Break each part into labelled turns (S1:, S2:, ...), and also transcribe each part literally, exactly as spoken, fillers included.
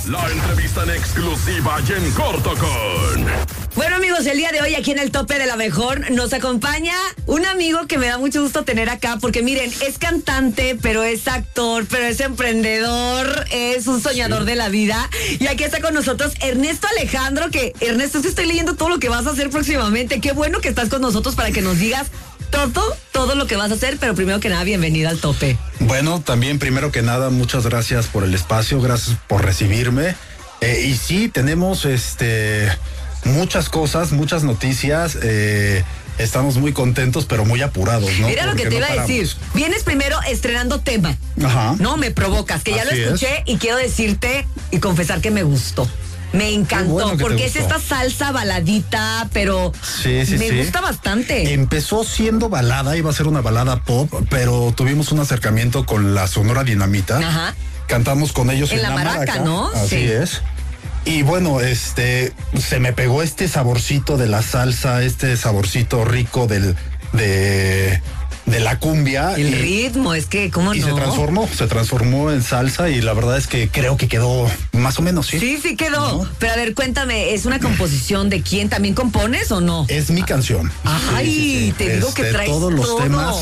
S1: La entrevista en exclusiva y en corto con...
S2: Bueno, amigos, el día de hoy aquí en el Tope de la Mejor nos acompaña un amigo que me da mucho gusto tener acá, porque miren, es cantante, pero es actor, pero es emprendedor, es un soñador sí. de la vida. Y aquí está con nosotros Ernesto Alejandro, que Ernesto, es que estoy leyendo todo lo que vas a hacer próximamente. Qué bueno que estás con nosotros para que nos digas todo, todo lo que vas a hacer, pero primero que nada, bienvenida al Tope.
S3: Bueno, también primero que nada, muchas gracias por el espacio, gracias por recibirme. Eh, y sí, tenemos este muchas cosas, muchas noticias. Eh, estamos muy contentos, pero muy apurados, ¿no?
S2: Mira lo que te iba a decir. Vienes primero estrenando tema.
S3: Ajá.
S2: No, me provocas, que ya
S3: Así
S2: lo escuché
S3: es.
S2: y quiero decirte y confesar que me gustó. Me encantó,
S3: bueno
S2: porque es
S3: gustó.
S2: esta salsa baladita, pero
S3: sí, sí,
S2: me
S3: sí.
S2: gusta bastante.
S3: Empezó siendo balada, iba a ser una balada pop, pero tuvimos un acercamiento con la Sonora Dinamita.
S2: Ajá.
S3: Cantamos con ellos en,
S2: En la maraca,
S3: maraca,
S2: ¿no?
S3: Así
S2: Sí.
S3: es. Y bueno, este, se me pegó este saborcito de la salsa, este saborcito rico del, de, de la cumbia.
S2: El
S3: y,
S2: ritmo, es que, ¿cómo
S3: y
S2: no?
S3: se transformó, se transformó en salsa y la verdad es que creo que quedó más o menos, ¿sí?
S2: Sí, sí quedó.
S3: ¿No?
S2: Pero a ver, cuéntame, ¿es una composición de quién? ¿También compones o no?
S3: Es mi canción.
S2: Ay,
S3: Sí, sí, sí.
S2: te digo que
S3: Este,
S2: traes
S3: todos los
S2: todo.
S3: temas.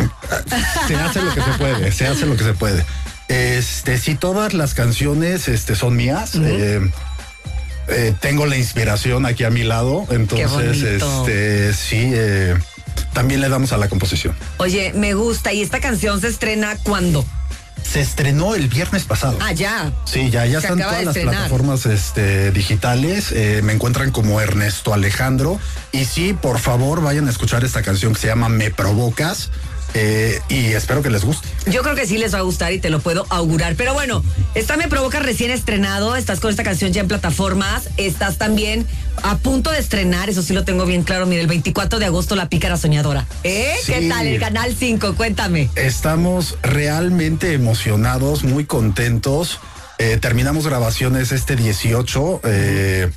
S3: Se hace lo que se puede, se hace lo que se puede. Este, si todas las canciones este, son mías, uh-huh. eh, eh, tengo la inspiración aquí a mi lado, entonces, este, sí, eh, también le damos a la composición.
S2: Oye, me gusta. ¿Y esta canción se estrena cuándo?
S3: Se estrenó el viernes pasado.
S2: Ah, ya.
S3: Sí, ya, ya
S2: se
S3: están todas las
S2: estrenar.
S3: plataformas este, digitales. Eh, me encuentran como Ernesto Alejandro. Y sí, por favor, vayan a escuchar esta canción que se llama Me Provocas. Eh, y espero que les guste.
S2: Yo creo que sí les va a gustar y te lo puedo augurar. Pero bueno, esta Me Provoca recién estrenado. Estás con esta canción ya en plataformas. Estás también a punto de estrenar, eso sí lo tengo bien claro. Mira, el veinticuatro de agosto, La Pícara Soñadora. ¿Eh?
S3: Sí.
S2: ¿Qué tal? El Canal cinco, cuéntame.
S3: Estamos realmente emocionados, muy contentos. Eh, terminamos grabaciones este dieciocho. Eh,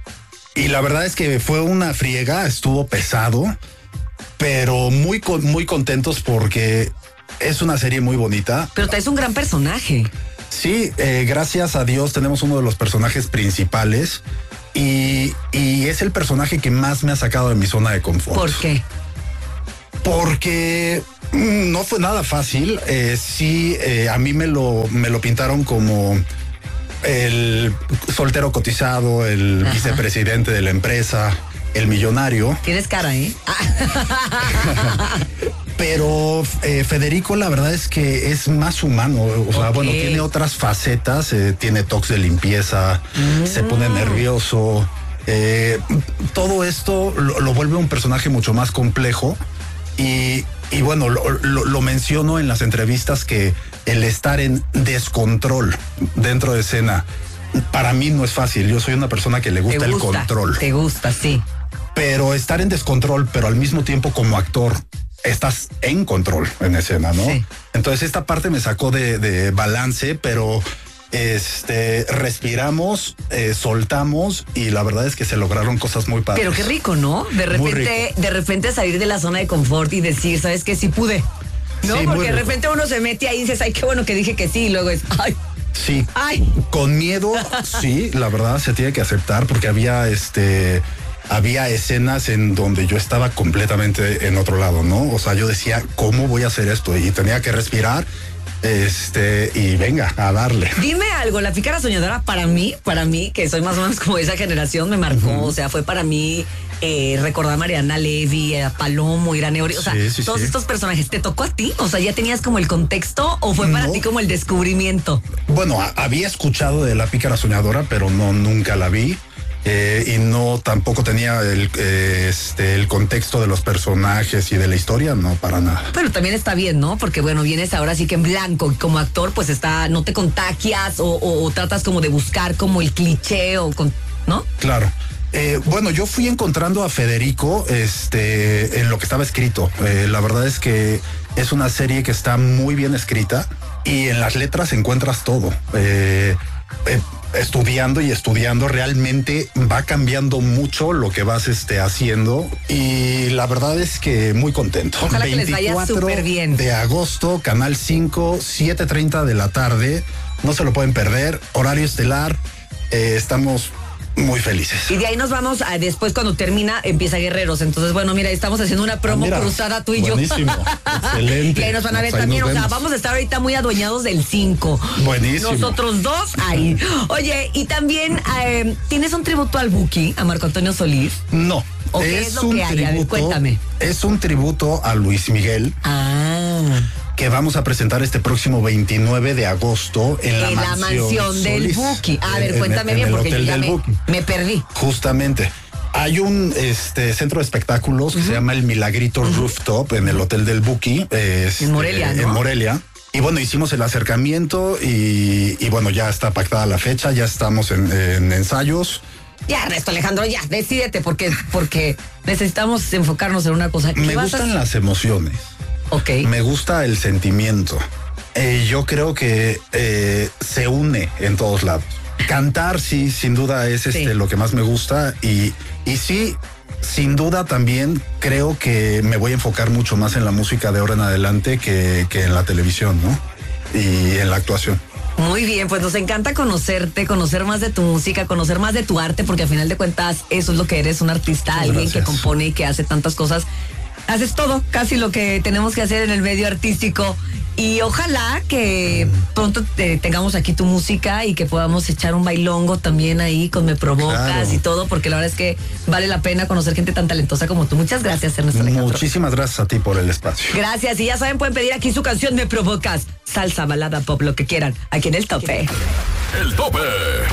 S3: y la verdad es que fue una friega, estuvo pesado. Pero muy, muy contentos porque es una serie muy bonita.
S2: Pero traes un gran personaje.
S3: Sí, eh, gracias a Dios tenemos uno de los personajes principales y, y es el personaje que más me ha sacado de mi zona de confort.
S2: ¿Por qué?
S3: Porque mm, no fue nada fácil. Eh, sí, eh, a mí me lo, me lo pintaron como el soltero cotizado, el Ajá. vicepresidente de la empresa, el millonario.
S2: Tienes cara, ¿eh?
S3: Pero eh, Federico, la verdad es que es más humano. O sea, okay. bueno, tiene otras facetas. Eh, tiene toques de limpieza, mm. se pone nervioso. Eh, todo esto lo, lo vuelve un personaje mucho más complejo. Y, y bueno, lo, lo, lo menciono en las entrevistas que el estar en descontrol dentro de escena, para mí no es fácil. Yo soy una persona que le gusta,
S2: gusta
S3: el control.
S2: Te gusta, sí.
S3: Pero estar en descontrol, pero al mismo tiempo como actor, estás en control en escena, ¿no?
S2: Sí.
S3: Entonces esta parte me sacó de, de balance, pero este rispiramos, eh, soltamos y la verdad es que se lograron cosas muy padres.
S2: Pero qué rico, ¿no? De repente, de repente salir de la zona de confort y decir, ¿sabes qué? Sí pude. ¿No?
S3: Sí,
S2: porque de repente uno se mete ahí y dices, ay, qué bueno que dije que sí, y luego es, ay.
S3: Sí,
S2: Ay.
S3: Con miedo, sí, la verdad se tiene que aceptar porque había este, había escenas en donde yo estaba completamente en otro lado, ¿no? O sea, yo decía, ¿cómo voy a hacer esto? Y tenía que respirar, este, y venga, a darle.
S2: Dime algo, La Pícara Soñadora para mí, para mí, que soy más o menos como esa generación, me marcó, uh-huh. o sea, fue para mí eh, recordar a Mariana Levy, a Palomo, Irene Ori, o sea,
S3: sí, sí,
S2: todos
S3: sí.
S2: estos personajes, ¿te tocó a ti? O sea, ¿ya tenías como el contexto o fue para
S3: no.
S2: ti como el descubrimiento?
S3: Bueno, a- había escuchado de La Pícara Soñadora, pero no, nunca la vi. Eh, y no tampoco tenía el, eh, este, el contexto de los personajes y de la historia, no, para nada.
S2: Pero también está bien, ¿no? Porque bueno, vienes ahora sí que en blanco y como actor pues está, no te contagias o, o, o tratas como de buscar como el cliché o con, ¿no?
S3: Claro. Eh, bueno, yo fui encontrando a Federico este, en lo que estaba escrito. Eh, la verdad es que es una serie que está muy bien escrita y en las letras encuentras todo. Eh, eh, estudiando y estudiando realmente va cambiando mucho lo que vas este, haciendo y la verdad es que muy contento.
S2: Ojalá que les vaya súper bien.
S3: De agosto, Canal cinco, siete treinta de la tarde. No se lo pueden perder. Horario estelar. eh, estamos muy felices.
S2: Y de ahí nos vamos a, después cuando termina, empieza Guerreros. Entonces, bueno, mira, estamos haciendo una promo ah, mira, cruzada tú y
S3: buenísimo,
S2: yo.
S3: Excelente.
S2: Y ahí nos van a ver también, o sea, vamos a estar ahorita muy adueñados del cinco.
S3: Buenísimo.
S2: Nosotros dos ahí. Oye, y también, eh, ¿tienes un tributo al Buki, a Marco Antonio Solís?
S3: No.
S2: ¿O qué es, es lo un que hay? Tributo, a ver, cuéntame.
S3: Es un tributo a Luis Miguel.
S2: Ah.
S3: Que vamos a presentar este próximo veintinueve de agosto en la,
S2: en
S3: mansión,
S2: la mansión del Buki. A ver, cuéntame en, bien, en porque yo ya me, me perdí.
S3: Justamente. Hay un este centro de espectáculos uh-huh. que se llama el Milagrito uh-huh. Rooftop en el Hotel del Buki. Este,
S2: en Morelia, ¿no?
S3: En Morelia. Y bueno, hicimos el acercamiento y, y bueno, ya está pactada la fecha, ya estamos en, en ensayos.
S2: Ya, Ernesto Alejandro, ya, decídete porque, porque necesitamos enfocarnos en una cosa.
S3: Me gustan a... las emociones.
S2: Ok.
S3: Me gusta el sentimiento. Eh, yo creo que eh, se une en todos lados. Cantar, sí, sin duda es este sí. lo que más me gusta. Y, y sí, sin duda también creo que me voy a enfocar mucho más en la música de ahora en adelante que, que en la televisión, ¿no? Y en la actuación.
S2: Muy bien, pues nos encanta conocerte, conocer más de tu música, conocer más de tu arte, porque al final de cuentas eso es lo que eres, un artista,
S3: Muchas
S2: alguien
S3: gracias.
S2: que compone y que hace tantas cosas. Haces todo, casi lo que tenemos que hacer en el medio artístico. Y ojalá que pronto te, tengamos aquí tu música y que podamos echar un bailongo también ahí con Me Provocas claro. y todo, porque la verdad es que vale la pena conocer gente tan talentosa como tú. Muchas gracias, Ernesto Alejandro.
S3: Muchísimas gracias a ti por el espacio.
S2: Gracias, y ya saben, pueden pedir aquí su canción Me Provocas. Salsa, balada, pop, lo que quieran, aquí en El Tope.
S1: El Tope.